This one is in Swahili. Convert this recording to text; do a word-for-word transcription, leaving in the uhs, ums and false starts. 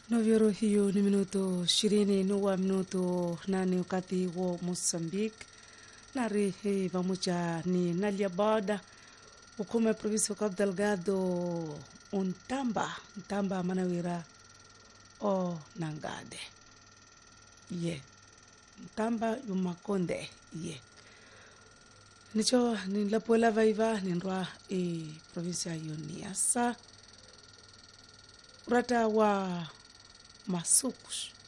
Novyoro hiyo ni minuto ishirini nuwa minuto nane wakati wa Mozambique. Nari hei pamoja ni Nalia Bada ukome provinsi wa Cabo Delgado untamba untamba manawira o Nangade ye untamba yumakonde ye nicho nilapoela vaiva nindwa e provinsi ya Niassa urata wa Masukus